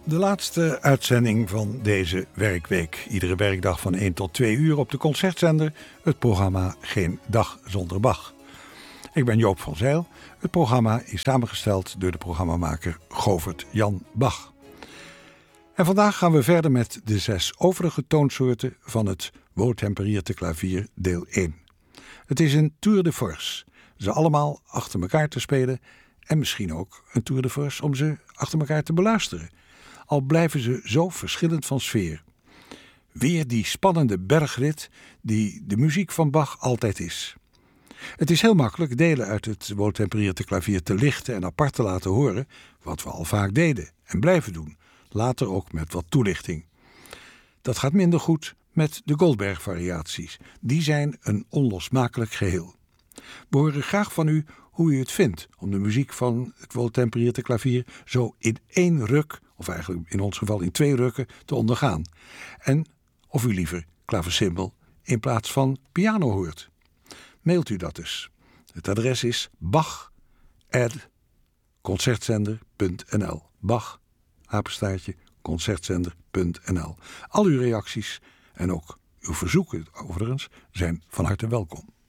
De laatste uitzending van deze werkweek. Iedere werkdag van 1 tot 2 uur op de Concertzender. Het programma Geen Dag Zonder Bach. Ik ben Joop van Zijl. Het programma is samengesteld door de programmamaker Govert Jan Bach. En vandaag gaan we verder met de 6 overige toonsoorten van het woordtemperierte klavier deel 1. Het is een tour de force. Ze allemaal achter elkaar te spelen en misschien ook een tour de force om ze achter elkaar te beluisteren. Al blijven ze zo verschillend van sfeer. Weer die spannende bergrit die de muziek van Bach altijd is. Het is heel makkelijk delen uit het woordtemperierte klavier te lichten en apart te laten horen, wat we al vaak deden en blijven doen, later ook met wat toelichting. Dat gaat minder goed met de Goldberg-variaties. Die zijn een onlosmakelijk geheel. We horen graag van u hoe u het vindt om de muziek van het woordtemperierte klavier zo in 1 ruk, of eigenlijk in ons geval in 2 rukken, te ondergaan. En of u liever klavecimbal in plaats van piano hoort. Mailt u dat dus. Het adres is bach@concertzender.nl. Bach@concertzender.nl. Al uw reacties en ook uw verzoeken overigens zijn van harte welkom.